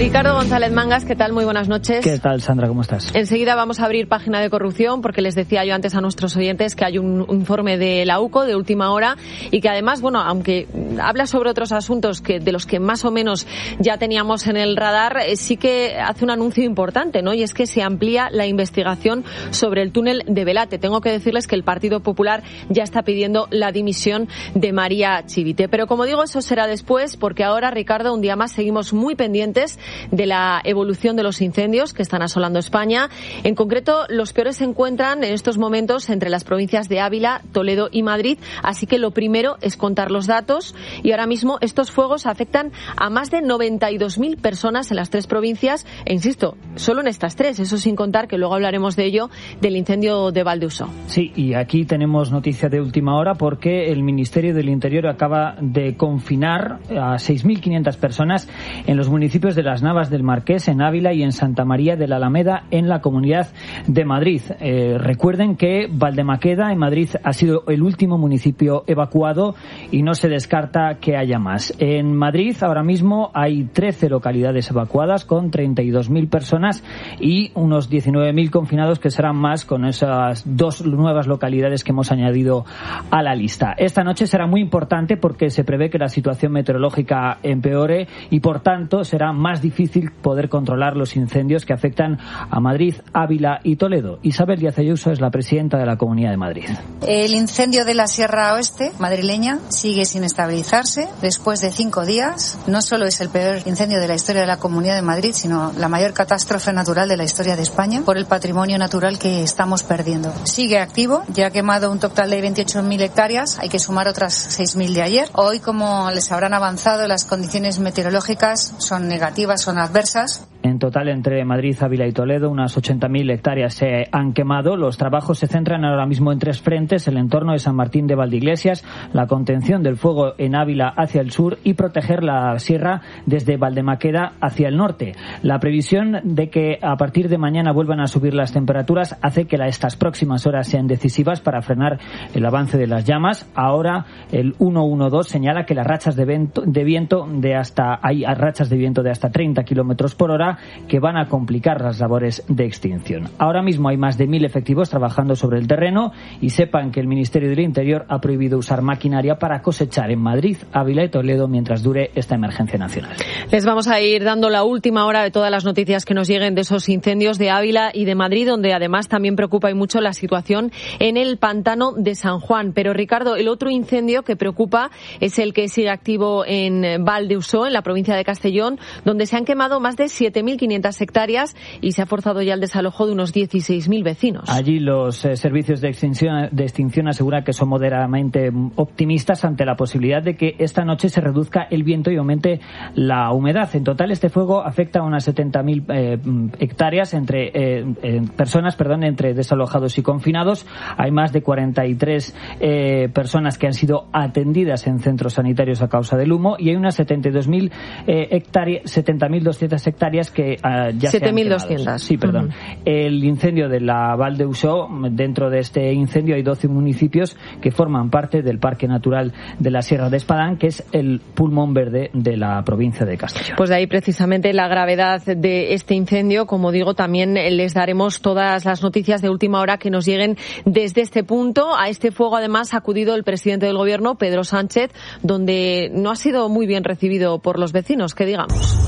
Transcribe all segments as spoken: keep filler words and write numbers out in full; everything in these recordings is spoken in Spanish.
Ricardo González Mangas, ¿qué tal? Muy buenas noches. ¿Qué tal, Sandra? ¿Cómo estás? Enseguida vamos a abrir página de corrupción porque les decía yo antes a nuestros oyentes que hay un informe de la U C O de última hora y que además, bueno, aunque habla sobre otros asuntos que de los que más o menos ya teníamos en el radar, eh, sí que hace un anuncio importante, ¿no? Y es que se amplía la investigación sobre el túnel de Velate. Tengo que decirles que el Partido Popular ya está pidiendo la dimisión de María Chivite. Pero como digo, eso será después porque ahora, Ricardo, un día más seguimos muy pendientes de la evolución de los incendios que están asolando España. En concreto, los peores se encuentran en estos momentos entre las provincias de Ávila, Toledo y Madrid. Así que lo primero es contar los datos. Y ahora mismo estos fuegos afectan a más de noventa y dos mil personas en las tres provincias. E insisto, solo en estas tres. Eso sin contar, que luego hablaremos de ello, del incendio de Valdeusó. Sí, y aquí tenemos noticia de última hora porque el Ministerio del Interior acaba de confinar a seis mil quinientas personas en los municipios de Las Navas del Marqués, en Ávila, y en Santa María de la Alameda, en la Comunidad de Madrid. Eh, recuerden que Valdemaqueda, en Madrid, ha sido el último municipio evacuado y no se descarta que haya más. En Madrid, ahora mismo, hay trece localidades evacuadas con treinta y dos mil personas y unos diecinueve mil confinados, que serán más con esas dos nuevas localidades que hemos añadido a la lista. Esta noche será muy importante porque se prevé que la situación meteorológica empeore y, por tanto, será más difícil poder controlar los incendios que afectan a Madrid, Ávila y Toledo. Isabel Díaz Ayuso es la presidenta de la Comunidad de Madrid. El incendio de la Sierra Oeste madrileña sigue sin estabilizarse después de cinco días. No solo es el peor incendio de la historia de la Comunidad de Madrid, sino la mayor catástrofe natural de la historia de España por el patrimonio natural que estamos perdiendo. Sigue activo, ya ha quemado un total de veintiocho mil hectáreas, hay que sumar otras seis mil de ayer. Hoy, como les habrán avanzado, las condiciones meteorológicas son negativas, son adversas. En total, entre Madrid, Ávila y Toledo, unas ochenta mil hectáreas se han quemado. Los trabajos se centran ahora mismo en tres frentes: el entorno de San Martín de Valdeiglesias, la contención del fuego en Ávila hacia el sur y proteger la sierra desde Valdemaqueda hacia el norte. La previsión de que a partir de mañana vuelvan a subir las temperaturas hace que la, estas próximas horas sean decisivas para frenar el avance de las llamas. Ahora el ciento doce señala que las rachas de viento de, viento de hasta hay rachas de viento de hasta treinta kilómetros por hora que van a complicar las labores de extinción. Ahora mismo hay más de mil efectivos trabajando sobre el terreno y sepan que el Ministerio del Interior ha prohibido usar maquinaria para cosechar en Madrid, Ávila y Toledo mientras dure esta emergencia nacional. Les vamos a ir dando la última hora de todas las noticias que nos lleguen de esos incendios de Ávila y de Madrid, donde además también preocupa y mucho la situación en el pantano de San Juan. Pero, Ricardo, el otro incendio que preocupa es el que sigue activo en Valdeusó, en la provincia de Castellón, donde se han quemado más de siete mil quinientas hectáreas y se ha forzado ya el desalojo de unos dieciséis mil vecinos. Allí los eh, servicios de extinción, de extinción aseguran que son moderadamente optimistas ante la posibilidad de que esta noche se reduzca el viento y aumente la humedad. En total, este fuego afecta a unas setenta mil eh, hectáreas entre eh, eh, personas, perdón, entre desalojados y confinados. Hay más de cuarenta y tres eh, personas que han sido atendidas en centros sanitarios a causa del humo y hay unas setenta y dos mil eh, hectáreas, setenta mil doscientas hectáreas que uh, ya siete mil doscientas. Sí, perdón. Uh-huh. El incendio de la Valdeusó, dentro de este incendio hay doce municipios que forman parte del Parque Natural de la Sierra de Espadán, que es el pulmón verde de la provincia de Castellón. Pues de ahí precisamente la gravedad de este incendio. Como digo, también les daremos todas las noticias de última hora que nos lleguen desde este punto. A este fuego además ha acudido el presidente del Gobierno, Pedro Sánchez, donde no ha sido muy bien recibido por los vecinos, que digamos.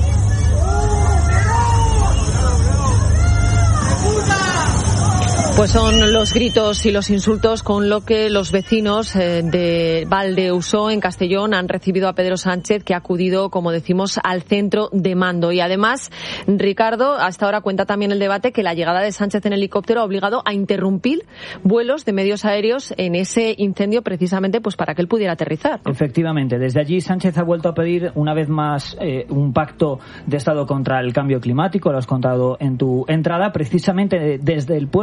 Pues son los gritos y los insultos con lo que los vecinos eh, de Valdeusó, en Castellón, han recibido a Pedro Sánchez, que ha acudido, como decimos, al centro de mando. Y además, Ricardo, hasta ahora cuenta también el debate que la llegada de Sánchez en helicóptero ha obligado a interrumpir vuelos de medios aéreos en ese incendio, precisamente pues para que él pudiera aterrizar, ¿no? Efectivamente. Desde allí, Sánchez ha vuelto a pedir una vez más eh, un pacto de Estado contra el cambio climático. Lo has contado en tu entrada. Precisamente desde el puesto de mando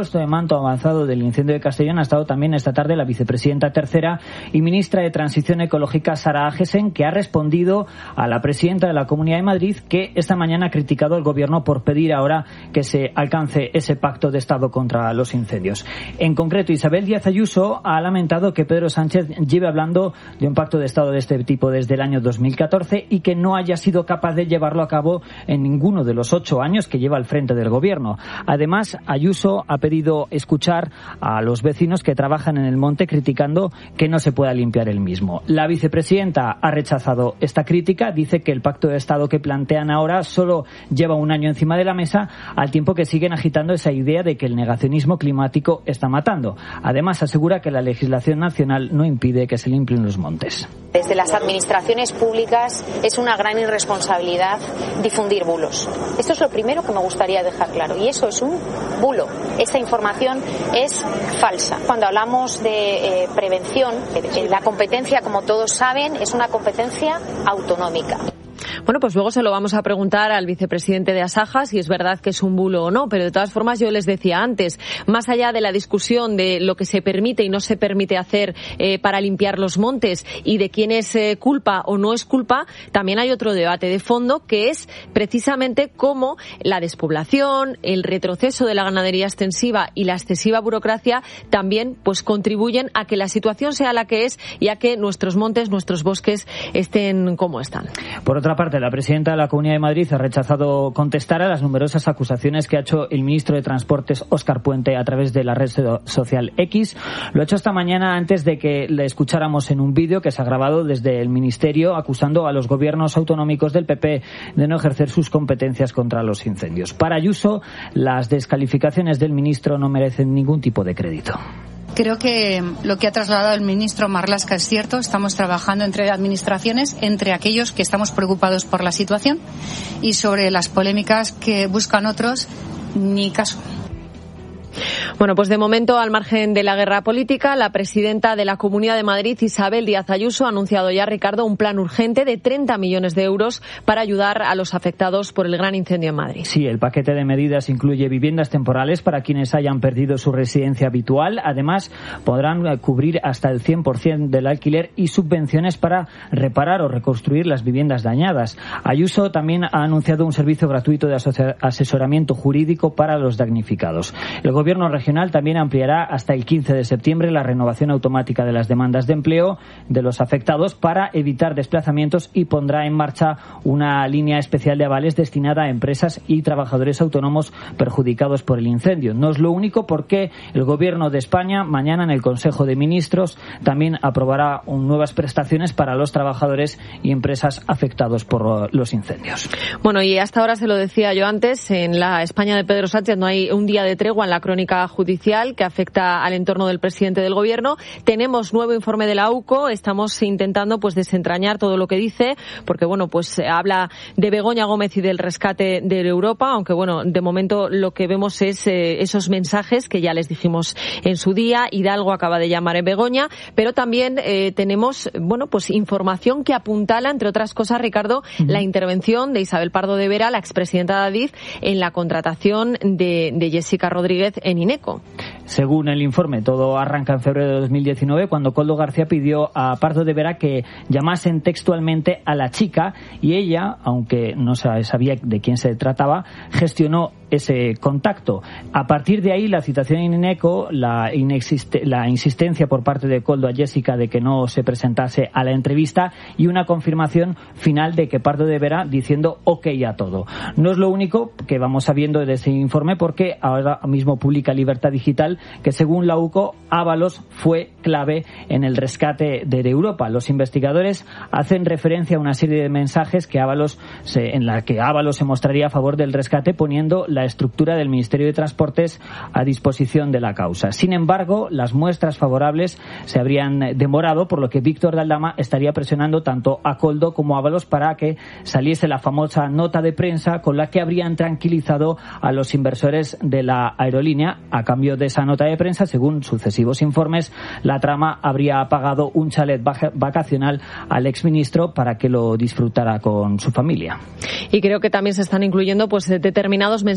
cuánto ha avanzado del incendio de Castellón ha estado también esta tarde la vicepresidenta tercera y ministra de Transición Ecológica, Sara Agesen, que ha respondido a la presidenta de la Comunidad de Madrid, que esta mañana ha criticado al Gobierno por pedir ahora que se alcance ese pacto de Estado contra los incendios. En concreto, Isabel Díaz Ayuso ha lamentado que Pedro Sánchez lleve hablando de un pacto de Estado de este tipo desde el año dos mil catorce y que no haya sido capaz de llevarlo a cabo en ninguno de los ocho años que lleva al frente del Gobierno. Además, Ayuso ha pedido escuchar a los vecinos que trabajan en el monte criticando que no se pueda limpiar el mismo. La vicepresidenta ha rechazado esta crítica, dice que el pacto de Estado que plantean ahora solo lleva un año encima de la mesa, al tiempo que siguen agitando esa idea de que el negacionismo climático está matando. Además, asegura que la legislación nacional no impide que se limpien los montes. Desde las administraciones públicas es una gran irresponsabilidad difundir bulos. Esto es lo primero que me gustaría dejar claro, y eso es un bulo. Esta información es falsa. Cuando hablamos de eh, prevención, eh, la competencia, como todos saben, es una competencia autonómica. Bueno, pues luego se lo vamos a preguntar al vicepresidente de Asaja si es verdad que es un bulo o no, pero de todas formas yo les decía antes, más allá de la discusión de lo que se permite y no se permite hacer eh, para limpiar los montes y de quién es eh, culpa o no es culpa, también hay otro debate de fondo que es precisamente cómo la despoblación, el retroceso de la ganadería extensiva y la excesiva burocracia también pues contribuyen a que la situación sea la que es y a que nuestros montes, nuestros bosques estén como están. Por otra parte, la presidenta de la Comunidad de Madrid ha rechazado contestar a las numerosas acusaciones que ha hecho el ministro de Transportes, Óscar Puente, a través de la red social X. Lo ha hecho esta mañana antes de que le escucháramos en un vídeo que se ha grabado desde el Ministerio acusando a los gobiernos autonómicos del P P de no ejercer sus competencias contra los incendios. Para Ayuso, las descalificaciones del ministro no merecen ningún tipo de crédito. Creo que lo que ha trasladado el ministro Marlaska es cierto. Estamos trabajando entre administraciones, entre aquellos que estamos preocupados por la situación, y sobre las polémicas que buscan otros, ni caso. Bueno, pues de momento, al margen de la guerra política, la presidenta de la Comunidad de Madrid, Isabel Díaz Ayuso, ha anunciado ya, Ricardo, un plan urgente de treinta millones de euros para ayudar a los afectados por el gran incendio en Madrid. Sí, el paquete de medidas incluye viviendas temporales para quienes hayan perdido su residencia habitual. Además, podrán cubrir hasta el cien por ciento del alquiler y subvenciones para reparar o reconstruir las viviendas dañadas. Ayuso también ha anunciado un servicio gratuito de asesoramiento jurídico para los damnificados. El Gobierno regional también ampliará hasta el quince de septiembre la renovación automática de las demandas de empleo de los afectados para evitar desplazamientos y pondrá en marcha una línea especial de avales destinada a empresas y trabajadores autónomos perjudicados por el incendio. No es lo único, porque el Gobierno de España mañana en el Consejo de Ministros también aprobará nuevas prestaciones para los trabajadores y empresas afectados por los incendios. Bueno, y hasta ahora se lo decía yo antes, en la España de Pedro Sánchez no hay un día de tregua en la crónica judicial que afecta al entorno del presidente del Gobierno. Tenemos nuevo informe de la U C O, estamos intentando pues desentrañar todo lo que dice, porque bueno, pues habla de Begoña Gómez y del rescate de Europa, aunque bueno, de momento lo que vemos es eh, esos mensajes que ya les dijimos en su día. Hidalgo acaba de llamar en Begoña, pero también eh, tenemos bueno, pues información que apuntala, entre otras cosas, Ricardo, uh-huh. la intervención de Isabel Pardo de Vera, la expresidenta de Adif, en la contratación de, de Jessica Rodríguez en INECO. Según el informe, todo arranca en febrero de dos mil diecinueve, cuando Koldo García pidió a Pardo de Vera que llamasen textualmente a la chica, y ella, aunque no sabía de quién se trataba, gestionó ese contacto. A partir de ahí, la citación en INECO, la, inexiste, la insistencia por parte de Koldo a Jessica de que no se presentase a la entrevista y una confirmación final de que Pardo de Vera diciendo ok a todo. No es lo único que vamos sabiendo de ese informe, porque ahora mismo publica Libertad Digital que, según la U C O, Ábalos fue clave en el rescate de Europa. Los investigadores hacen referencia a una serie de mensajes que Ábalos se, en la que Ábalos se mostraría a favor del rescate, poniendo la estructura del Ministerio de Transportes a disposición de la causa. Sin embargo, las muestras favorables se habrían demorado, por lo que Víctor de Aldama estaría presionando tanto a Koldo como a Ábalos para que saliese la famosa nota de prensa con la que habrían tranquilizado a los inversores de la aerolínea. A cambio de esa nota de prensa, según sucesivos informes, la trama habría pagado un chalet vacacional al exministro para que lo disfrutara con su familia. Y creo que también se están incluyendo pues determinados mensajes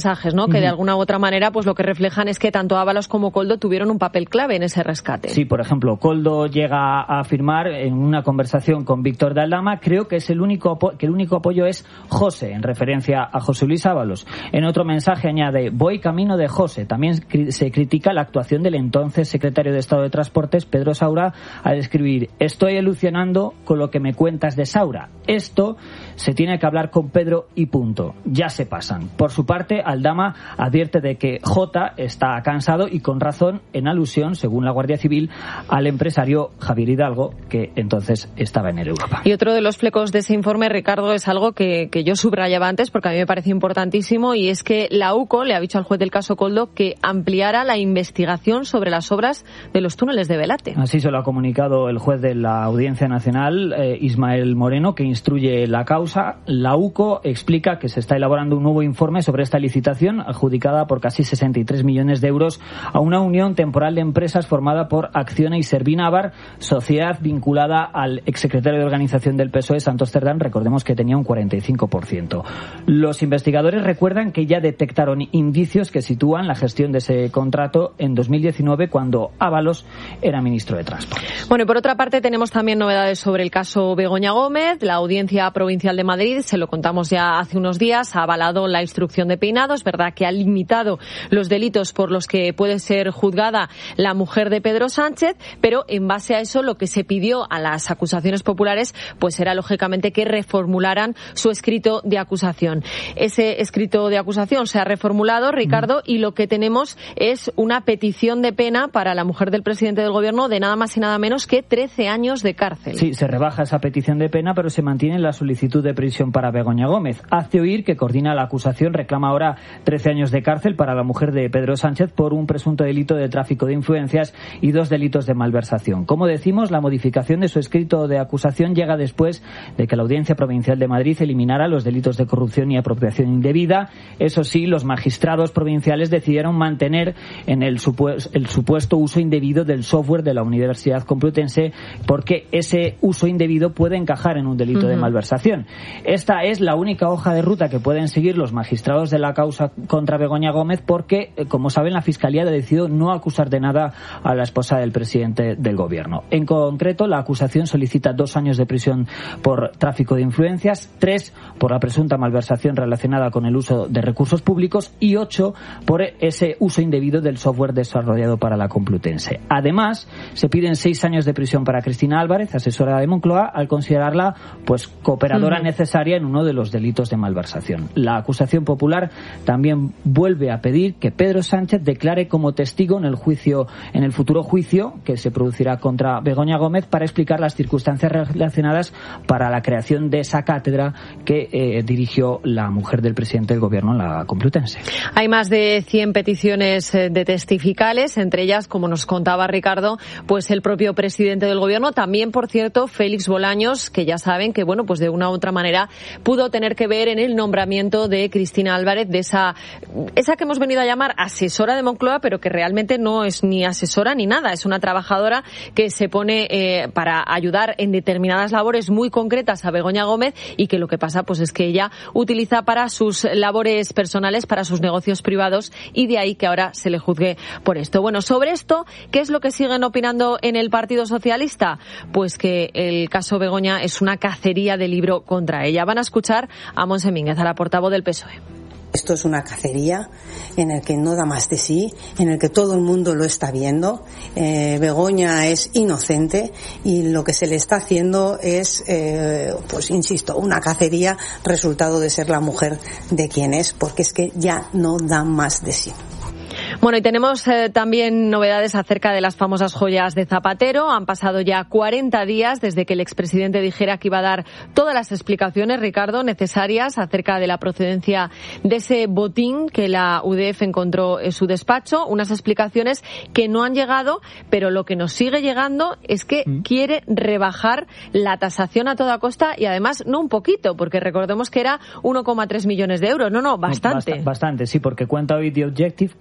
mensajes, ¿no? Que de alguna u otra manera pues lo que reflejan es que tanto Ábalos como Koldo tuvieron un papel clave en ese rescate. Sí, por ejemplo, Koldo llega a afirmar en una conversación con Víctor de Aldama, creo que es el único que el único apoyo es José, en referencia a José Luis Ábalos. En otro mensaje añade, voy camino de José. También se critica la actuación del entonces secretario de Estado de Transportes, Pedro Saura, al escribir, estoy alucinando con lo que me cuentas de Saura. Esto se tiene que hablar con Pedro y punto. Ya se pasan. Por su parte, Aldama advierte de que J está cansado y con razón, en alusión, según la Guardia Civil, al empresario Javier Hidalgo, que entonces estaba en Europa. Y otro de los flecos de ese informe, Ricardo, es algo que, que yo subrayaba antes porque a mí me parece importantísimo, y es que la UCO le ha dicho al juez del caso Koldo que ampliara la investigación sobre las obras de los túneles de Belate. Así se lo ha comunicado el juez de la Audiencia Nacional, eh, Ismael Moreno, que instruye la causa. La UCO explica que se está elaborando un nuevo informe sobre esta licitación adjudicada por casi sesenta y tres millones de euros a una unión temporal de empresas formada por Acciona y Servinávar, sociedad vinculada al exsecretario de Organización del P S O E, Santos Cerdán. Recordemos que tenía un cuarenta y cinco por ciento. Los investigadores recuerdan que ya detectaron indicios que sitúan la gestión de ese contrato en dos mil diecinueve, cuando Ábalos era ministro de Transporte. Bueno, y por otra parte tenemos también novedades sobre el caso Begoña Gómez. La Audiencia Provincial de Madrid, se lo contamos ya hace unos días, ha avalado la instrucción de peinado. Es verdad que ha limitado los delitos por los que puede ser juzgada la mujer de Pedro Sánchez, pero en base a eso lo que se pidió a las acusaciones populares pues era lógicamente que reformularan su escrito de acusación. Ese escrito de acusación se ha reformulado, Ricardo, mm. y lo que tenemos es una petición de pena para la mujer del presidente del gobierno de nada más y nada menos que trece años de cárcel. Sí, se rebaja esa petición de pena, pero se mantiene la solicitud de prisión para Begoña Gómez. Hace oír que coordina la acusación, reclama ahora trece años de cárcel para la mujer de Pedro Sánchez por un presunto delito de tráfico de influencias y dos delitos de malversación. Como decimos, la modificación de su escrito de acusación llega después de que la Audiencia Provincial de Madrid eliminara los delitos de corrupción y apropiación indebida. Eso sí, los magistrados provinciales decidieron mantener en el, supuesto, el supuesto uso indebido del software de la Universidad Complutense, porque ese uso indebido puede encajar en un delito uh-huh. de malversación. Esta es la única hoja de ruta que pueden seguir los magistrados de la causa contra Begoña Gómez, porque, como saben, la Fiscalía ha decidido no acusar de nada a la esposa del presidente del gobierno. En concreto, la acusación solicita dos años de prisión por tráfico de influencias, tres por la presunta malversación relacionada con el uso de recursos públicos y ocho por ese uso indebido del software desarrollado para la Complutense. Además, se piden seis años de prisión para Cristina Álvarez, asesora de Moncloa, al considerarla pues cooperadora uh-huh. necesaria en uno de los delitos de malversación. La acusación popular también vuelve a pedir que Pedro Sánchez declare como testigo en el juicio, en el futuro juicio que se producirá contra Begoña Gómez, para explicar las circunstancias relacionadas para la creación de esa cátedra que eh, dirigió la mujer del presidente del gobierno en la Complutense. Hay más de cien peticiones de testificales, entre ellas, como nos contaba Ricardo, pues el propio presidente del gobierno, también, por cierto, Félix Bolaños, que ya saben que, bueno, pues de una u otra manera pudo tener que ver en el nombramiento de Cristina Álvarez, de esa, esa que hemos venido a llamar asesora de Moncloa, pero que realmente no es ni asesora ni nada, es una trabajadora que se pone eh, para ayudar en determinadas labores muy concretas a Begoña Gómez, y que lo que pasa pues es que ella utiliza para sus labores personales, para sus negocios privados, y de ahí que ahora se le juzgue por esto. Bueno, sobre esto, ¿qué es lo que siguen opinando en el Partido Socialista? Pues que el caso Begoña es una cacería de libro contra ella. Van a escuchar a Montse Mínguez, a la portavoz del P S O E. Esto es una cacería en el que no da más de sí, en el que todo el mundo lo está viendo. Eh, Begoña es inocente y lo que se le está haciendo es, eh, pues insisto, una cacería resultado de ser la mujer de quien es, porque es que ya no da más de sí. Bueno, y tenemos eh, también novedades acerca de las famosas joyas de Zapatero. Han pasado ya cuarenta días desde que el expresidente dijera que iba a dar todas las explicaciones, Ricardo, necesarias acerca de la procedencia de ese botín que la U D F encontró en su despacho. Unas explicaciones que no han llegado, pero lo que nos sigue llegando es que mm. quiere rebajar la tasación a toda costa, y además no un poquito, porque recordemos que era uno coma tres millones de euros. No, no, bastante. Bast- bastante, sí, porque cuenta hoy The Objective que Zapatero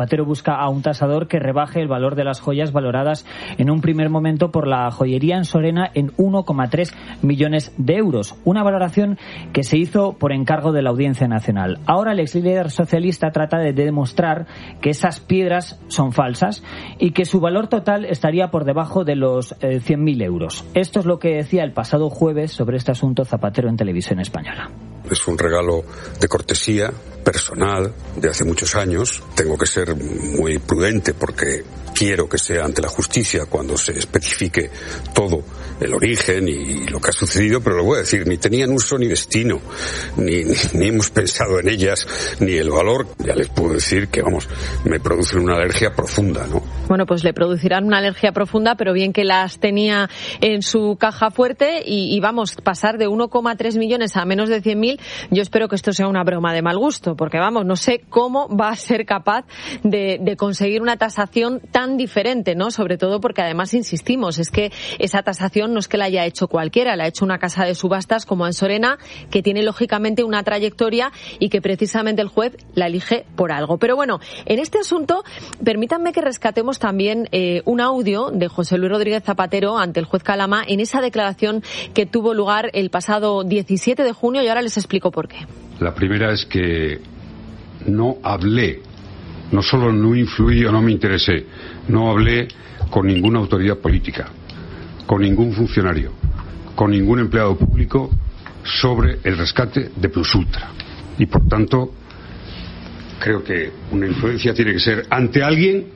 Zapatero busca a un tasador que rebaje el valor de las joyas valoradas en un primer momento por la joyería en Sorena en uno coma tres millones de euros. Una valoración que se hizo por encargo de la Audiencia Nacional. Ahora el ex líder socialista trata de demostrar que esas piedras son falsas y que su valor total estaría por debajo de los eh, cien mil euros. Esto es lo que decía el pasado jueves sobre este asunto Zapatero en Televisión Española. Es un regalo de cortesía personal de hace muchos años. Tengo que ser muy prudente porque quiero que sea ante la justicia cuando se especifique todo el origen y lo que ha sucedido, pero lo voy a decir, ni tenían uso ni destino, ni, ni, ni hemos pensado en ellas, ni el valor. Ya les puedo decir que, vamos, me producen una alergia profunda, ¿no? Bueno, pues le producirán una alergia profunda, pero bien que las tenía en su caja fuerte y, y vamos, pasar de uno coma tres millones a menos de cien mil, yo espero que esto sea una broma de mal gusto, porque vamos, no sé cómo va a ser capaz de, de conseguir una tasación tan diferente, ¿no? Sobre todo porque además insistimos, es que esa tasación no es que la haya hecho cualquiera, la ha hecho una casa de subastas como Ansorena, que tiene lógicamente una trayectoria y que precisamente el juez la elige por algo. Pero bueno, en este asunto, permítanme que rescatemos también eh, un audio de José Luis Rodríguez Zapatero ante el juez Calama en esa declaración que tuvo lugar el pasado diecisiete de junio y ahora les explico por qué. La primera es que no hablé, no solo no influí o no me interesé, no hablé con ninguna autoridad política, con ningún funcionario, con ningún empleado público sobre el rescate de Plus Ultra. Y por tanto, creo que una influencia tiene que ser ante alguien,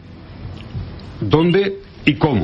dónde y cómo.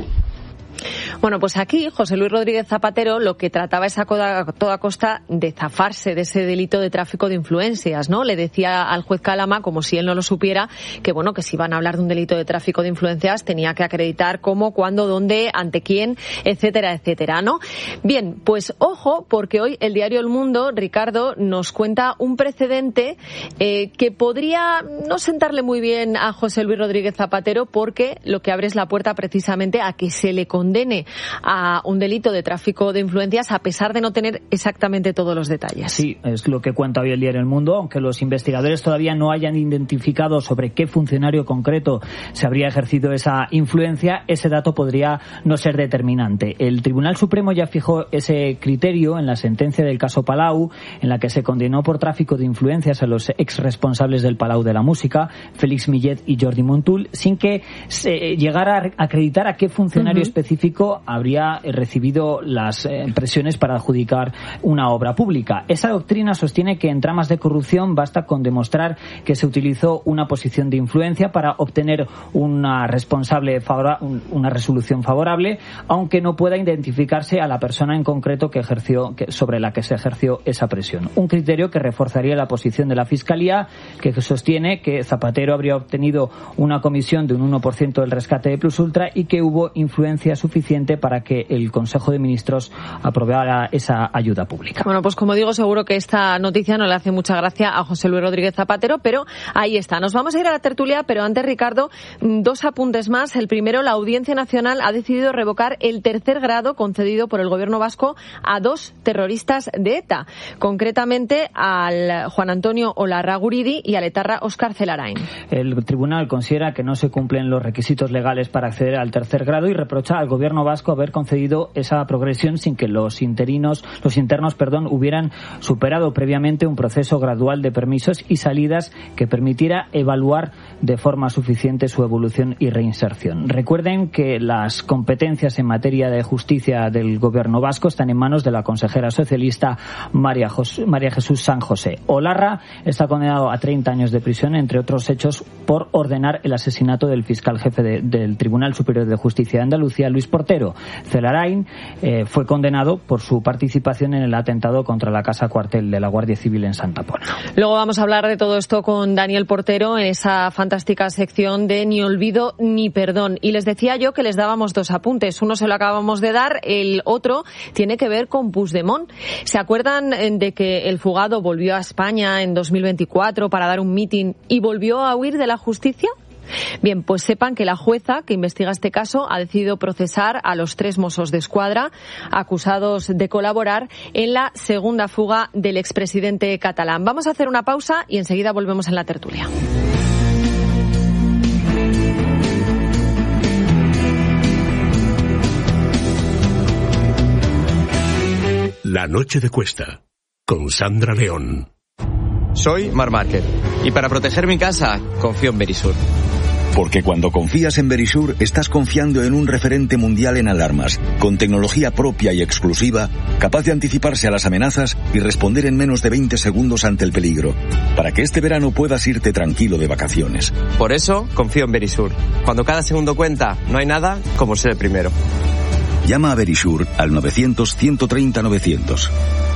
Bueno, pues aquí José Luis Rodríguez Zapatero lo que trataba es a toda costa de zafarse de ese delito de tráfico de influencias, ¿no? Le decía al juez Calama, como si él no lo supiera, que bueno, que si iban a hablar de un delito de tráfico de influencias tenía que acreditar cómo, cuándo, dónde, ante quién, etcétera, etcétera, ¿no? Bien, pues ojo, porque hoy el diario El Mundo, Ricardo, nos cuenta un precedente eh, que podría no sentarle muy bien a José Luis Rodríguez Zapatero, porque lo que abre es la puerta precisamente a que se le condene a un delito de tráfico de influencias a pesar de no tener exactamente todos los detalles. Sí, es lo que cuenta hoy el diario El Mundo, aunque los investigadores todavía no hayan identificado sobre qué funcionario concreto se habría ejercido esa influencia, ese dato podría no ser determinante. El Tribunal Supremo ya fijó ese criterio en la sentencia del caso Palau, en la que se condenó por tráfico de influencias a los ex responsables del Palau de la Música, Félix Millet y Jordi Montul, sin que se llegara a acreditar a qué funcionario uh-huh. específico habría recibido las eh, presiones para adjudicar una obra pública. Esa doctrina sostiene que en tramas de corrupción basta con demostrar que se utilizó una posición de influencia para obtener una responsable favora- una resolución favorable, aunque no pueda identificarse a la persona en concreto que ejerció que, sobre la que se ejerció esa presión. Un criterio que reforzaría la posición de la Fiscalía, que sostiene que Zapatero habría obtenido una comisión de un uno por ciento del rescate de Plus Ultra y que hubo influencia suficiente para que el Consejo de Ministros aprobara esa ayuda pública. Bueno, pues como digo, seguro que esta noticia no le hace mucha gracia a José Luis Rodríguez Zapatero, pero ahí está. Nos vamos a ir a la tertulia, pero antes, Ricardo, dos apuntes más. El primero, la Audiencia Nacional ha decidido revocar el tercer grado concedido por el Gobierno vasco a dos terroristas de ETA, concretamente al Juan Antonio Olarraguridi y al etarra Óscar Zelarain. El tribunal considera que no se cumplen los requisitos legales para acceder al tercer grado y reprocha al Gobierno vasco haber concedido esa progresión sin que los interinos, los internos, perdón, hubieran superado previamente un proceso gradual de permisos y salidas que permitiera evaluar de forma suficiente su evolución y reinserción. Recuerden que las competencias en materia de justicia del Gobierno vasco están en manos de la consejera socialista María, Jos- María Jesús San José. Olarra está condenado a treinta años de prisión, entre otros hechos, por ordenar el asesinato del fiscal jefe de, del Tribunal Superior de Justicia de Andalucía, Luis Portero. Zelarain eh, fue condenado por su participación en el atentado contra la casa cuartel de la Guardia Civil en Santa Pona. Luego vamos a hablar de todo esto con Daniel Portero en esa fantástica sección de Ni olvido ni perdón. Y les decía yo que les dábamos dos apuntes. Uno se lo acabamos de dar, el otro tiene que ver con Puigdemont. ¿Se acuerdan de que el fugado volvió a España en dos mil veinticuatro para dar un mitin y volvió a huir de la justicia? Bien, pues sepan que la jueza que investiga este caso ha decidido procesar a los tres Mossos de Escuadra acusados de colaborar en la segunda fuga del expresidente catalán. Vamos a hacer una pausa y enseguida volvemos en la tertulia. La noche de Cuesta, con Sandra León. Soy Marc Márquez y para proteger mi casa confío en Verisur. Porque cuando confías en Verisur, estás confiando en un referente mundial en alarmas, con tecnología propia y exclusiva, capaz de anticiparse a las amenazas y responder en menos de veinte segundos ante el peligro, para que este verano puedas irte tranquilo de vacaciones. Por eso confío en Verisur. Cuando cada segundo cuenta, no hay nada como ser el primero. Llama a Verisur al novecientos, ciento treinta, novecientos.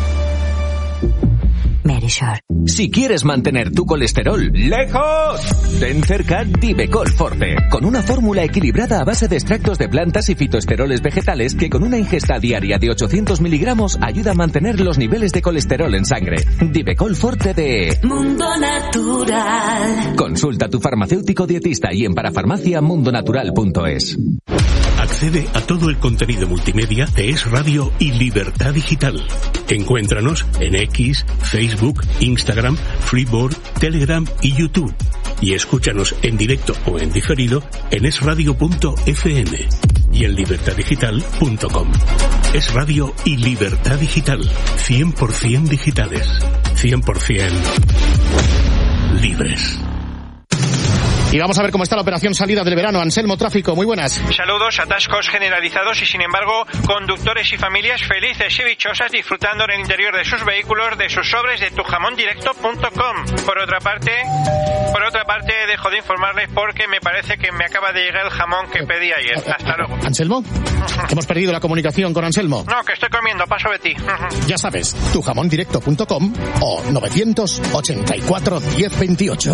Verisur. Si quieres mantener tu colesterol lejos, ten cerca Divecol Forte, con una fórmula equilibrada a base de extractos de plantas y fitoesteroles vegetales que con una ingesta diaria de ochocientos miligramos ayuda a mantener los niveles de colesterol en sangre. Divecol Forte de Mundo Natural. Consulta a tu farmacéutico dietista y en parafarmacia mundonatural punto es. Accede a todo el contenido multimedia de Es Radio y Libertad Digital. Encuéntranos en X, Facebook, Instagram, Freeboard, Telegram y YouTube. Y escúchanos en directo o en diferido en es radio punto efe eme y en libertad digital punto com. Es Radio y Libertad Digital. cien por ciento digitales. cien por ciento libres. Y vamos a ver cómo está la operación salida del verano. Anselmo, tráfico, muy buenas. Saludos, atascos generalizados y sin embargo conductores y familias felices y dichosas disfrutando en el interior de sus vehículos de sus sobres de tu jamón directo punto com. Por otra parte, por otra parte dejo de informarles porque me parece que me acaba de llegar el jamón que pedí ayer. Hasta luego. ¿Anselmo? Hemos perdido la comunicación con Anselmo. No, que estoy comiendo, paso de ti. Ya sabes, tu jamón directo punto com o novecientos ochenta y cuatro, diez veintiocho.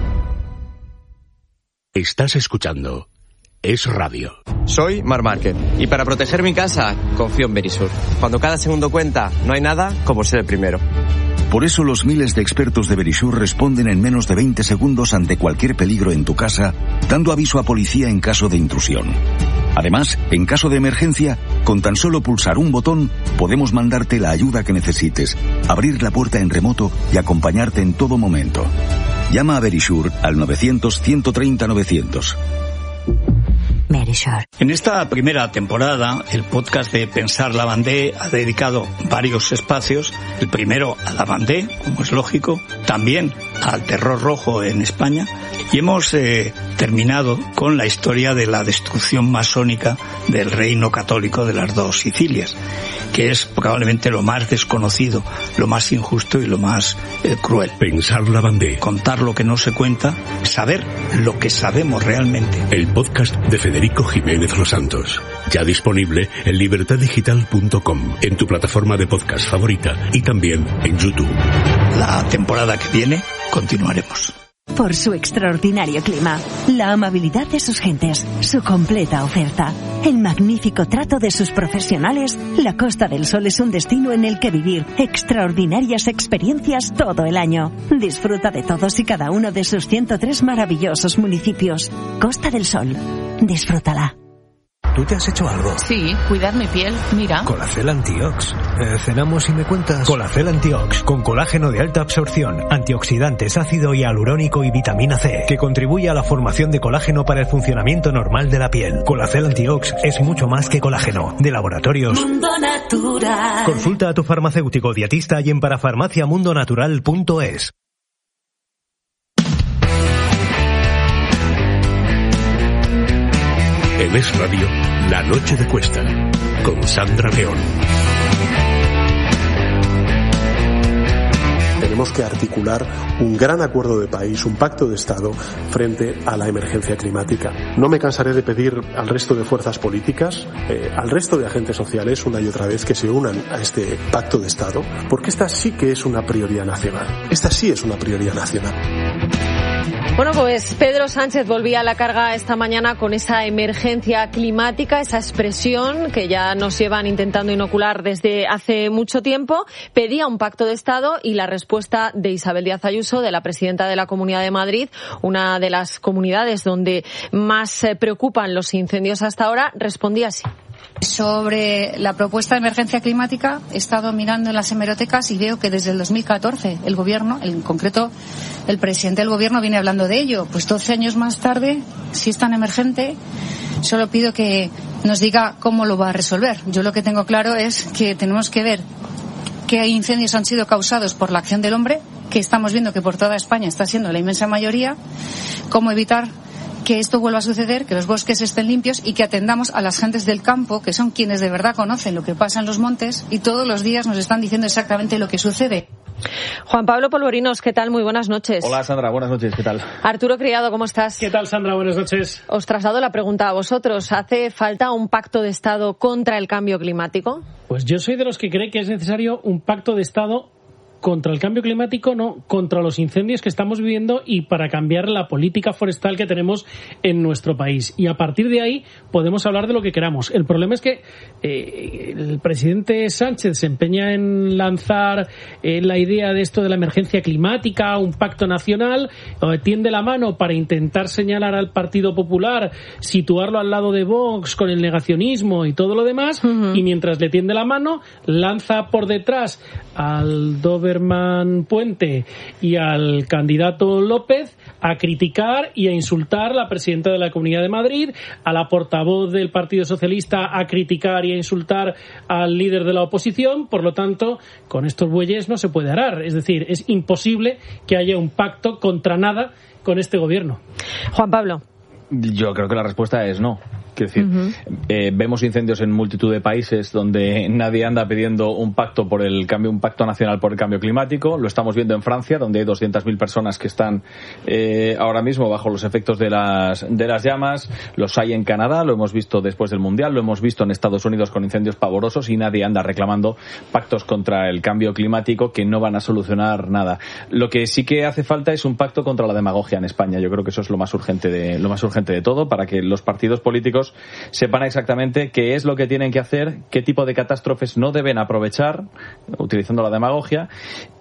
Estás escuchando Es Radio. Soy Marc Márquez y para proteger mi casa confío en Verisur. Cuando cada segundo cuenta, no hay nada como ser el primero. Por eso los miles de expertos de Verisur responden en menos de veinte segundos ante cualquier peligro en tu casa, dando aviso a policía en caso de intrusión. Además, en caso de emergencia, con tan solo pulsar un botón, podemos mandarte la ayuda que necesites, abrir la puerta en remoto y acompañarte en todo momento. Llama a Verisur al novecientos, ciento treinta, novecientos. Verisur. En esta primera temporada, el podcast de Pensar la Bandé ha dedicado varios espacios. El primero a la Bandé, como es lógico, también al terror rojo en España. Y hemos eh, terminado con la historia de la destrucción masónica del reino católico de las dos Sicilias, que es probablemente lo más desconocido, lo más injusto y lo más eh, cruel. Pensar la Bandé. Contar lo que no se cuenta, saber lo que sabemos realmente. El podcast de Federico Jiménez Los Santos. Ya disponible en libertad digital punto com, en tu plataforma de podcast favorita y también en YouTube. La temporada que viene continuaremos. Por su extraordinario clima, la amabilidad de sus gentes, su completa oferta, el magnífico trato de sus profesionales, la Costa del Sol es un destino en el que vivir extraordinarias experiencias todo el año. Disfruta de todos y cada uno de sus ciento tres maravillosos municipios. Costa del Sol, disfrútala. ¿Tú te has hecho algo? Sí, cuidar mi piel, mira. Colacel Antiox. Eh, cenamos y me cuentas. Colacel Antiox, con colágeno de alta absorción, antioxidantes, ácido hialurónico y vitamina C, que contribuye a la formación de colágeno para el funcionamiento normal de la piel. Colacel Antiox es mucho más que colágeno. De Laboratorios Mundo Natural. Consulta a tu farmacéutico dietista y en parafarmacia mundo natural punto es. En Es Radio, La Noche de Cuesta, con Sandra León. Tenemos que articular un gran acuerdo de país, un pacto de Estado frente a la emergencia climática. No me cansaré de pedir al resto de fuerzas políticas, eh, al resto de agentes sociales, una y otra vez, que se unan a este pacto de Estado, porque esta sí que es una prioridad nacional. Esta sí es una prioridad nacional. Bueno, pues Pedro Sánchez volvía a la carga esta mañana con esa emergencia climática, esa expresión que ya nos llevan intentando inocular desde hace mucho tiempo. Pedía un pacto de Estado y la respuesta de Isabel Díaz Ayuso, de la presidenta de la Comunidad de Madrid, una de las comunidades donde más preocupan los incendios hasta ahora, respondía así. Sobre la propuesta de emergencia climática, he estado mirando en las hemerotecas y veo que desde el dos mil catorce el Gobierno, en concreto el presidente del Gobierno, viene hablando de ello. Pues doce años más tarde, si es tan emergente, solo pido que nos diga cómo lo va a resolver. Yo lo que tengo claro es que tenemos que ver qué incendios han sido causados por la acción del hombre, que estamos viendo que por toda España está siendo la inmensa mayoría, cómo evitar que esto vuelva a suceder, que los bosques estén limpios y que atendamos a las gentes del campo, que son quienes de verdad conocen lo que pasa en los montes y todos los días nos están diciendo exactamente lo que sucede. Juan Pablo Polvorinos, ¿qué tal? Muy buenas noches. Hola Sandra, buenas noches, ¿qué tal? Arturo Criado, ¿cómo estás? ¿Qué tal, Sandra? Buenas noches. Os traslado la pregunta a vosotros. ¿Hace falta un pacto de Estado contra el cambio climático? Pues yo soy de los que cree que es necesario un pacto de Estado contra el cambio climático, no, contra los incendios que estamos viviendo y para cambiar la política forestal que tenemos en nuestro país. Y a partir de ahí podemos hablar de lo que queramos. El problema es que eh, el presidente Sánchez se empeña en lanzar eh, la idea de esto de la emergencia climática, un pacto nacional, eh, tiende la mano para intentar señalar al Partido Popular, situarlo al lado de Vox con el negacionismo y todo lo demás, uh-huh. y mientras le tiende la mano, lanza por detrás al Doberman Puente y al candidato López a criticar y a insultar a la presidenta de la Comunidad de Madrid, a la portavoz del Partido Socialista a criticar y a insultar al líder de la oposición. Por lo tanto, con estos bueyes no se puede arar. Es decir, es imposible que haya un pacto contra nada con este gobierno. Juan Pablo. Yo creo que la respuesta es no. Quiero decir, uh-huh. eh, vemos incendios en multitud de países donde nadie anda pidiendo un pacto por el cambio, un pacto nacional por el cambio climático. Lo estamos viendo en Francia, donde hay doscientas mil personas que están eh, ahora mismo bajo los efectos de las de las llamas. Los hay en Canadá, lo hemos visto después del Mundial, lo hemos visto en Estados Unidos con incendios pavorosos y nadie anda reclamando pactos contra el cambio climático que no van a solucionar nada. Lo que sí que hace falta es un pacto contra la demagogia en España. Yo creo que eso es lo más urgente de lo más urgente de todo, para que los partidos políticos sepan exactamente qué es lo que tienen que hacer, qué tipo de catástrofes no deben aprovechar utilizando la demagogia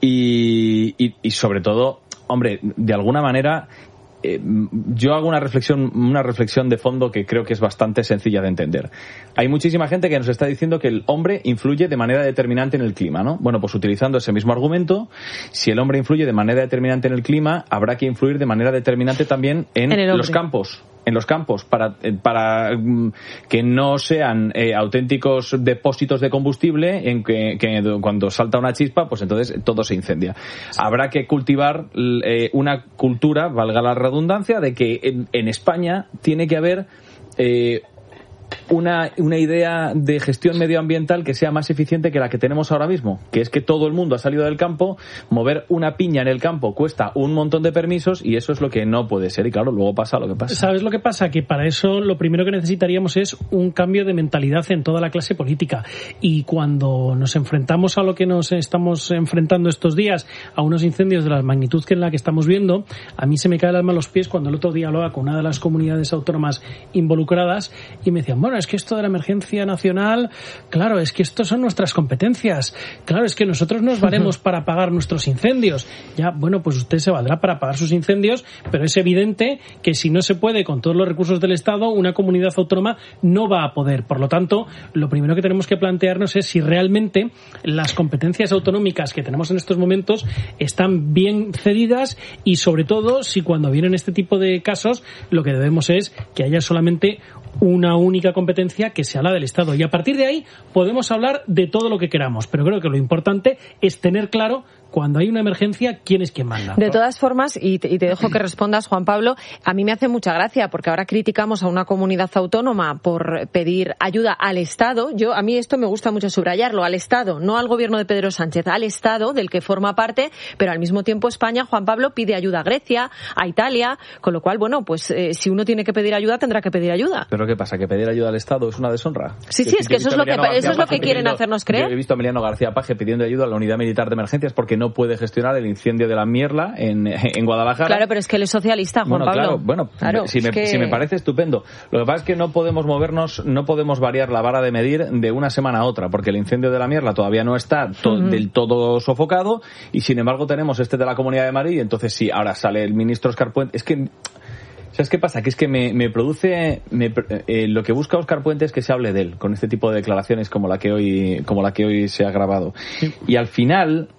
y, y, y sobre todo, hombre, de alguna manera eh, yo hago una reflexión una reflexión de fondo que creo que es bastante sencilla de entender. Hay muchísima gente que nos está diciendo que el hombre influye de manera determinante en el clima, ¿no? Bueno, pues utilizando ese mismo argumento, si el hombre influye de manera determinante en el clima, habrá que influir de manera determinante también en, en los campos. en los campos para para que no sean eh, auténticos depósitos de combustible en que, que cuando salta una chispa pues entonces todo se incendia. Habrá que cultivar eh, una cultura, valga la redundancia, de que en, en España tiene que haber eh, una una idea de gestión medioambiental que sea más eficiente que la que tenemos ahora mismo, que es que todo el mundo ha salido del campo, mover una piña en el campo cuesta un montón de permisos y eso es lo que no puede ser y claro, luego pasa lo que pasa. ¿Sabes lo que pasa? Que para eso lo primero que necesitaríamos es un cambio de mentalidad en toda la clase política y cuando nos enfrentamos a lo que nos estamos enfrentando estos días, a unos incendios de la magnitud que en la que estamos viendo, a mí se me cae el alma a los pies cuando el otro día hablaba con una de las comunidades autónomas involucradas y me decían, bueno, es que esto de la emergencia nacional, claro, es que esto son nuestras competencias, claro, es que nosotros nos valemos para apagar nuestros incendios. Ya, bueno, pues usted se valdrá para apagar sus incendios, pero es evidente que si no se puede con todos los recursos del Estado, una comunidad autónoma no va a poder. Por lo tanto, lo primero que tenemos que plantearnos es si realmente las competencias autonómicas que tenemos en estos momentos están bien cedidas y, sobre todo, si cuando vienen este tipo de casos, lo que debemos es que haya solamente una única competencia que sea la del Estado. Y a partir de ahí podemos hablar de todo lo que queramos, pero creo que lo importante es tener claro cuando hay una emergencia, ¿quién es quien manda? De todas formas, y te, y te dejo que respondas, Juan Pablo, a mí me hace mucha gracia, porque ahora criticamos a una comunidad autónoma por pedir ayuda al Estado. Yo, a mí esto me gusta mucho subrayarlo, al Estado, no al gobierno de Pedro Sánchez, al Estado del que forma parte, pero al mismo tiempo España, Juan Pablo, pide ayuda a Grecia, a Italia, con lo cual, bueno, pues eh, si uno tiene que pedir ayuda, tendrá que pedir ayuda. ¿Pero qué pasa? ¿Que pedir ayuda al Estado es una deshonra? Sí, sí, es que eso es lo que, eso es lo que quieren hacernos creer. Yo he visto a Emiliano García Paje pidiendo ayuda a la Unidad Militar de Emergencias porque no puede gestionar el incendio de la Mierla en, en Guadalajara. Claro, pero es que él es socialista, Juan bueno, Pablo. Claro, bueno, claro, si, me, que... si me parece estupendo. Lo que pasa es que no podemos movernos, no podemos variar la vara de medir de una semana a otra, porque el incendio de la Mierla todavía no está to- uh-huh. del todo sofocado y sin embargo tenemos este de la Comunidad de Madrid y entonces sí, ahora sale el ministro Óscar Puente. Es que... ¿Sabes qué pasa? Que es que me, me produce... Me, eh, lo que busca Óscar Puente es que se hable de él, con este tipo de declaraciones como la que hoy como la que hoy se ha grabado. Sí. Y al final...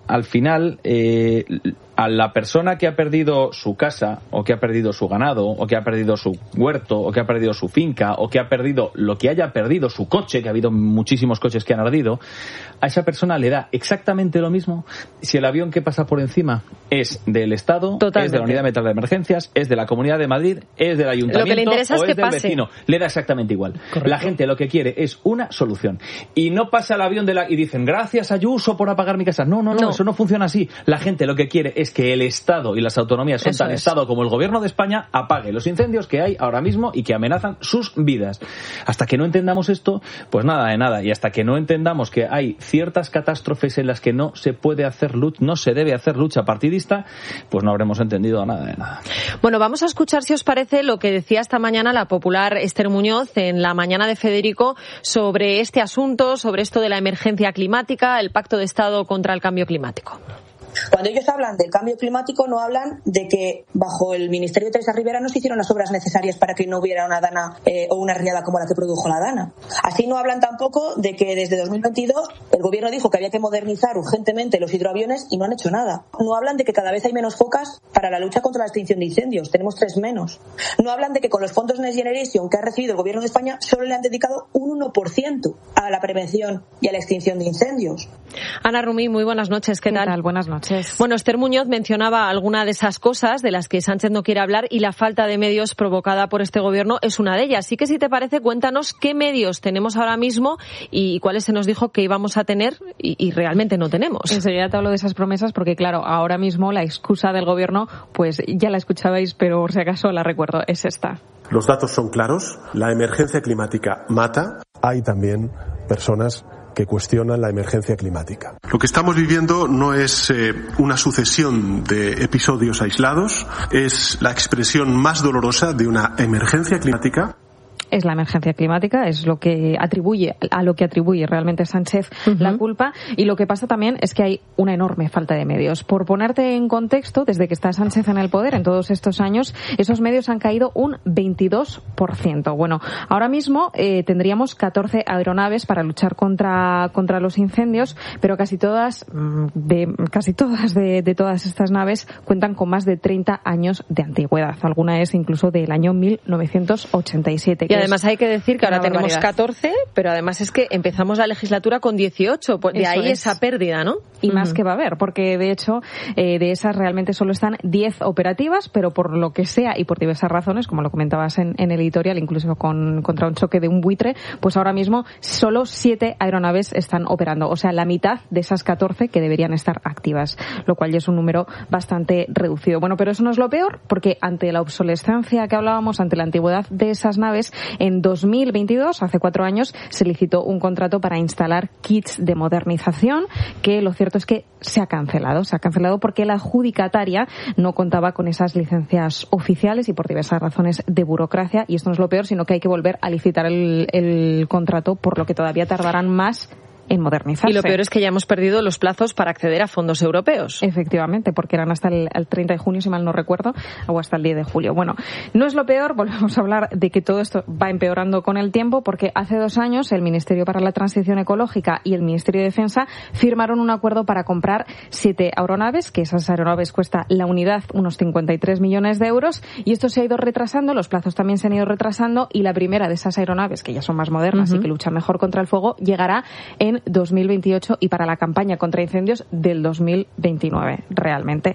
al final, eh, a la persona que ha perdido su casa, o que ha perdido su ganado, o que ha perdido su huerto, o que ha perdido su finca, o que ha perdido lo que haya perdido, su coche, que ha habido muchísimos coches que han ardido, a esa persona le da exactamente lo mismo si el avión que pasa por encima es del Estado, Totalmente. es de la Unidad Metal de Emergencias, es de la Comunidad de Madrid, es del Ayuntamiento o es, es del pase. vecino. Le da exactamente igual. Correcto. La gente lo que quiere es una solución. Y no pasa el avión de la y dicen, gracias Ayuso por apagar mi casa. No, no, no, no, eso no funciona así. La gente lo que quiere es que el Estado y las autonomías son Eso tan es. Estado como el Gobierno de España apague los incendios que hay ahora mismo y que amenazan sus vidas. Hasta que no entendamos esto, pues nada de nada. Y hasta que no entendamos que hay ciertas catástrofes en las que no se puede hacer lucha, no se debe hacer lucha partidista, pues no habremos entendido nada de nada. Bueno, vamos a escuchar, si os parece, lo que decía esta mañana la popular Esther Muñoz en la mañana de Federico sobre este asunto, sobre esto de la emergencia climática, el Pacto de Estado contra el Cambio Climático. Cuando ellos hablan del cambio climático, no hablan de que bajo el Ministerio de Teresa Rivera no se hicieron las obras necesarias para que no hubiera una dana eh, o una riada como la que produjo la dana. Así no hablan tampoco de que desde dos mil veintidós el gobierno dijo que había que modernizar urgentemente los hidroaviones y no han hecho nada. No hablan de que cada vez hay menos focas para la lucha contra la extinción de incendios. Tenemos tres menos. No hablan de que con los fondos Next Generation que ha recibido el gobierno de España solo le han dedicado un uno por ciento a la prevención y a la extinción de incendios. Ana Rumí, muy buenas noches. ¿Qué tal? ¿Qué tal? Buenas noches. Bueno, Esther Muñoz mencionaba alguna de esas cosas de las que Sánchez no quiere hablar y la falta de medios provocada por este gobierno es una de ellas. Así que, si te parece, cuéntanos qué medios tenemos ahora mismo y cuáles se nos dijo que íbamos a tener y, y realmente no tenemos. Enseguida te hablo de esas promesas porque, claro, ahora mismo la excusa del gobierno, pues ya la escuchabais, pero por si acaso la recuerdo, es esta. Los datos son claros, la emergencia climática mata. Hay también personas que cuestionan la emergencia climática. Lo que estamos viviendo no es eh, una sucesión de episodios aislados, es la expresión más dolorosa de una emergencia climática. Es la emergencia climática, es lo que atribuye, a lo que atribuye realmente Sánchez uh-huh. la culpa, y lo que pasa también es que hay una enorme falta de medios. Por ponerte en contexto, desde que está Sánchez en el poder en todos estos años, esos medios han caído un veintidós por ciento. Bueno, ahora mismo eh, tendríamos catorce aeronaves para luchar contra contra los incendios, pero casi todas de casi todas de, de todas estas naves cuentan con más de treinta años de antigüedad. Alguna es incluso del año mil novecientos ochenta y siete. Y además hay que decir que ahora tenemos catorce, pero además es que empezamos la legislatura con dieciocho, de Eso ahí es. esa pérdida, ¿no? Y uh-huh. más que va a haber, porque de hecho eh, de esas realmente solo están diez operativas, pero por lo que sea y por diversas razones, como lo comentabas en, en el editorial, incluso con contra un choque de un buitre, pues ahora mismo solo siete aeronaves están operando, o sea, la mitad de esas catorce que deberían estar activas, lo cual ya es un número bastante reducido. Bueno, pero eso no es lo peor, porque ante la obsolescencia que hablábamos, ante la antigüedad de esas naves, en dos mil veintidós, hace cuatro años, se licitó un contrato para instalar kits de modernización, que lo cierto es que se ha cancelado. Se ha cancelado porque la adjudicataria no contaba con esas licencias oficiales y por diversas razones de burocracia. Y esto no es lo peor, sino que hay que volver a licitar el, el contrato, por lo que todavía tardarán más en modernizarse. Y lo peor es que ya hemos perdido los plazos para acceder a fondos europeos. Efectivamente, porque eran hasta el, el treinta de junio, si mal no recuerdo, o hasta el diez de julio. Bueno, no es lo peor, volvemos a hablar de que todo esto va empeorando con el tiempo, porque hace dos años el Ministerio para la Transición Ecológica y el Ministerio de Defensa firmaron un acuerdo para comprar siete aeronaves, que esas aeronaves cuesta la unidad unos cincuenta y tres millones de euros, y esto se ha ido retrasando, los plazos también se han ido retrasando, y la primera de esas aeronaves, que ya son más modernas uh-huh. y que luchan mejor contra el fuego, llegará en dos mil veintiocho y para la campaña contra incendios del dos mil veintinueve, realmente.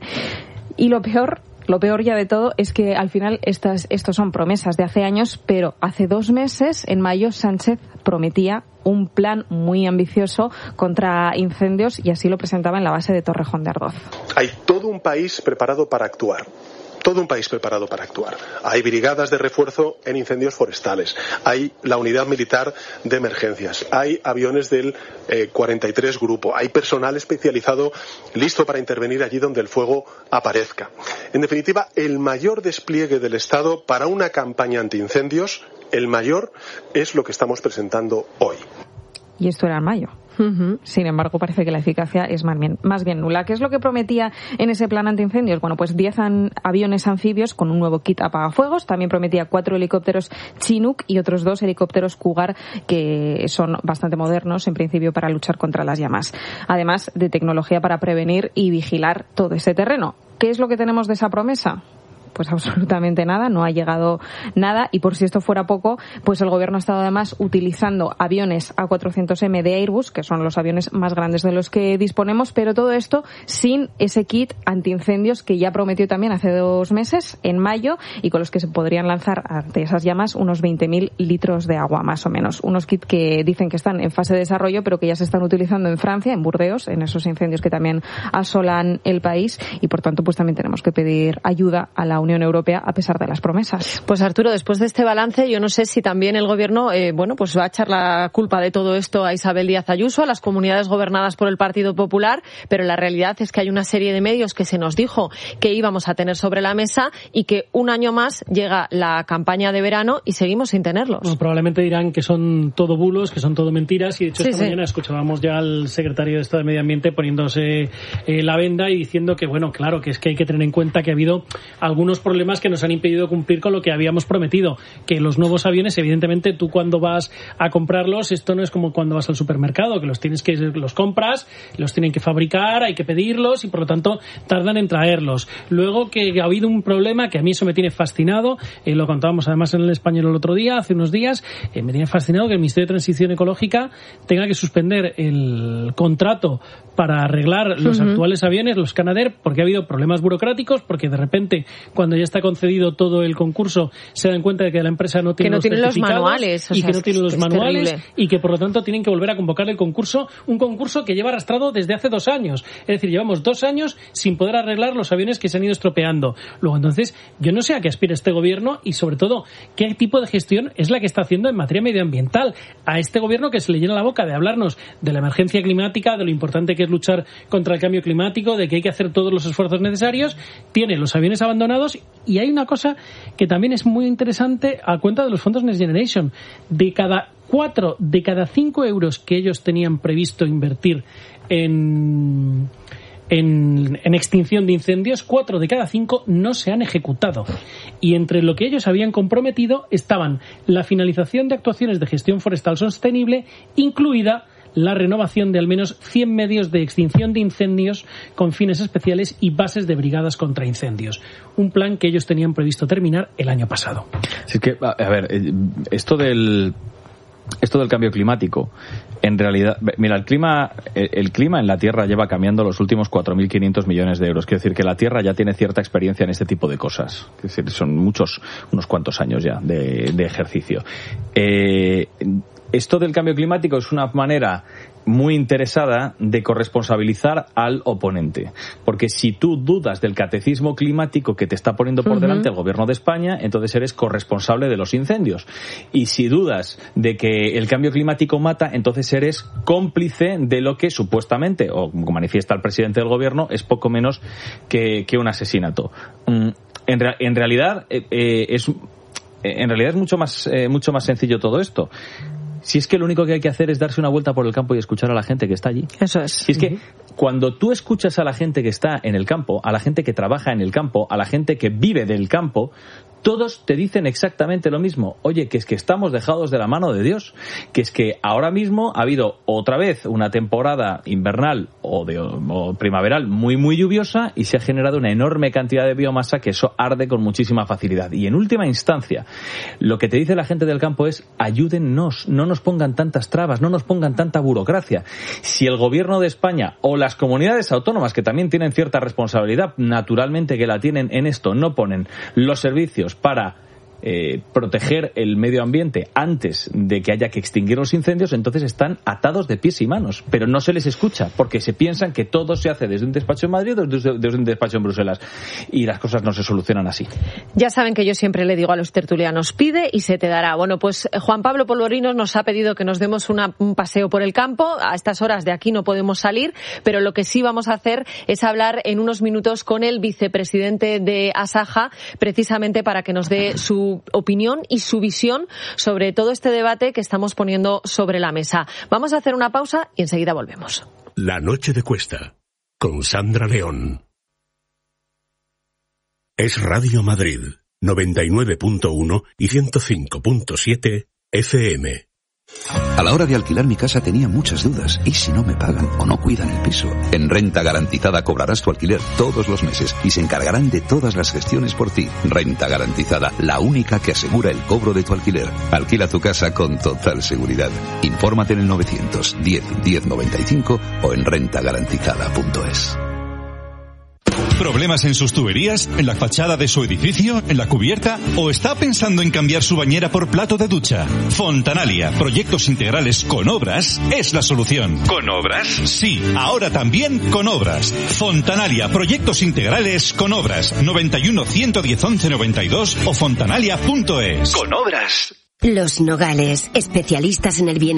Y lo peor, lo peor ya de todo es que al final estas, estos son promesas de hace años, pero hace dos meses, en mayo, Sánchez prometía un plan muy ambicioso contra incendios y así lo presentaba en la base de Torrejón de Ardoz. Hay todo un país preparado para actuar. Todo un país preparado para actuar. Hay brigadas de refuerzo en incendios forestales. Hay la unidad militar de emergencias. Hay aviones del eh, cuarenta y tres Grupo. Hay personal especializado listo para intervenir allí donde el fuego aparezca. En definitiva, el mayor despliegue del Estado para una campaña antiincendios, el mayor, es lo que estamos presentando hoy. Y esto era en mayo. Uh-huh. Sin embargo, parece que la eficacia es más bien, más bien nula. ¿Qué es lo que prometía en ese plan antiincendios? Bueno, pues diez an- aviones anfibios con un nuevo kit apagafuegos. También prometía cuatro helicópteros Chinook y otros dos helicópteros Cougar que son bastante modernos, en principio, para luchar contra las llamas. Además de tecnología para prevenir y vigilar todo ese terreno. ¿Qué es lo que tenemos de esa promesa? Pues absolutamente nada, no ha llegado nada, y por si esto fuera poco, pues el gobierno ha estado además utilizando aviones A cuatrocientos eme de Airbus, que son los aviones más grandes de los que disponemos, pero todo esto sin ese kit antiincendios que ya prometió también hace dos meses, en mayo, y con los que se podrían lanzar ante esas llamas unos veinte mil litros de agua, más o menos. Unos kits que dicen que están en fase de desarrollo, pero que ya se están utilizando en Francia, en Burdeos, en esos incendios que también asolan el país, y por tanto pues también tenemos que pedir ayuda a la Unión Europea a pesar de las promesas. Pues Arturo, después de este balance, yo no sé si también el gobierno, eh, bueno, pues va a echar la culpa de todo esto a Isabel Díaz Ayuso, a las comunidades gobernadas por el Partido Popular, pero la realidad es que hay una serie de medios que se nos dijo que íbamos a tener sobre la mesa y que un año más llega la campaña de verano y seguimos sin tenerlos. Bueno, probablemente dirán que son todo bulos, que son todo mentiras, y de hecho sí, esta sí. mañana escuchábamos ya al secretario de Estado de Medio Ambiente poniéndose eh, la venda y diciendo que, bueno, claro, que es que hay que tener en cuenta que ha habido algunos problemas que nos han impedido cumplir con lo que habíamos prometido, que los nuevos aviones, evidentemente, tú cuando vas a comprarlos, esto no es como cuando vas al supermercado, que los tienes que los compras, los tienen que fabricar, hay que pedirlos y por lo tanto tardan en traerlos. Luego que ha habido un problema que a mí eso me tiene fascinado, eh, lo contábamos además en El Español el otro día, hace unos días, eh, me tiene fascinado que el Ministerio de Transición Ecológica tenga que suspender el contrato para arreglar los uh-huh. actuales aviones, los Canadair, porque ha habido problemas burocráticos, porque de repente cuando ya está concedido todo el concurso se dan cuenta de que la empresa no tiene, que no los, tiene los manuales o y sea, que no tiene los manuales terrible. Y que por lo tanto tienen que volver a convocar el concurso, un concurso que lleva arrastrado desde hace dos años. Es decir, llevamos dos años sin poder arreglar los aviones que se han ido estropeando. Luego, entonces, yo no sé a qué aspira este gobierno y sobre todo qué tipo de gestión es la que está haciendo en materia medioambiental. A este gobierno que se le llena la boca de hablarnos de la emergencia climática, de lo importante que es luchar contra el cambio climático, de que hay que hacer todos los esfuerzos necesarios, tiene los aviones abandonados. Y hay una cosa que también es muy interesante a cuenta de los fondos Next Generation. De cada cuatro, de cada cinco euros que ellos tenían previsto invertir en, en, en extinción de incendios, cuatro de cada cinco no se han ejecutado. Y entre lo que ellos habían comprometido estaban la finalización de actuaciones de gestión forestal sostenible, incluida la renovación de al menos cien medios de extinción de incendios con fines especiales y bases de brigadas contra incendios. Un plan que ellos tenían previsto terminar el año pasado. Así que, a ver, esto del esto del cambio climático, en realidad, mira, el clima el clima en la Tierra lleva cambiando los últimos cuatro mil quinientos millones de euros. Quiero decir que la Tierra ya tiene cierta experiencia en este tipo de cosas. Es decir, son muchos, unos cuantos años ya de, de ejercicio. Eh, Esto del cambio climático es una manera muy interesada de corresponsabilizar al oponente. Porque si tú dudas del catecismo climático que te está poniendo por uh-huh. delante el gobierno de España, entonces eres corresponsable de los incendios. Y si dudas de que el cambio climático mata, entonces eres cómplice de lo que supuestamente, o como manifiesta el presidente del gobierno, es poco menos que, que un asesinato. En, re- en realidad, eh, eh, es, en realidad es mucho más, eh, mucho más sencillo todo esto. Si es que lo único que hay que hacer es darse una vuelta por el campo y escuchar a la gente que está allí. Eso es. Si es que cuando tú escuchas a la gente que está en el campo, a la gente que trabaja en el campo, a la gente que vive del campo, todos te dicen exactamente lo mismo. Oye, que es que estamos dejados de la mano de Dios. Que es que ahora mismo ha habido otra vez una temporada invernal o, de, o primaveral muy, muy lluviosa y se ha generado una enorme cantidad de biomasa que eso arde con muchísima facilidad. Y en última instancia, lo que te dice la gente del campo es ayúdennos, no nos pongan tantas trabas, no nos pongan tanta burocracia. Si el gobierno de España o las comunidades autónomas, que también tienen cierta responsabilidad, naturalmente que la tienen en esto, no ponen los servicios para eh, proteger el medio ambiente antes de que haya que extinguir los incendios, entonces están atados de pies y manos, pero no se les escucha porque se piensan que todo se hace desde un despacho en Madrid o desde, desde un despacho en Bruselas y las cosas no se solucionan así. Ya saben que yo siempre le digo a los tertulianos, pide y se te dará. Bueno, pues Juan Pablo Polvorinos nos ha pedido que nos demos una, un paseo por el campo. A estas horas de aquí no podemos salir, pero lo que sí vamos a hacer es hablar en unos minutos con el vicepresidente de Asaja, precisamente para que nos dé su su opinión y su visión sobre todo este debate que estamos poniendo sobre la mesa. Vamos a hacer una pausa y enseguida volvemos. La noche de Cuesta, con Sandra León. Es Radio Madrid, noventa y nueve punto uno y ciento cinco punto siete F M. A la hora de alquilar mi casa tenía muchas dudas. ¿Y si no me pagan o no cuidan el piso? En Renta Garantizada cobrarás tu alquiler todos los meses y se encargarán de todas las gestiones por ti. Renta Garantizada, la única que asegura el cobro de tu alquiler. Alquila tu casa con total seguridad. Infórmate en el novecientos diez diez noventa y cinco o en renta garantizada punto es. ¿Problemas en sus tuberías? ¿En la fachada de su edificio? ¿En la cubierta? ¿O está pensando en cambiar su bañera por plato de ducha? Fontanalia, proyectos integrales con obras, es la solución. ¿Con obras? Sí, ahora también con obras. Fontanalia, proyectos integrales con obras. noventa y uno, ciento diez, once, noventa y dos o fontanalia punto es. Con obras. Los Nogales, especialistas en el bienestar.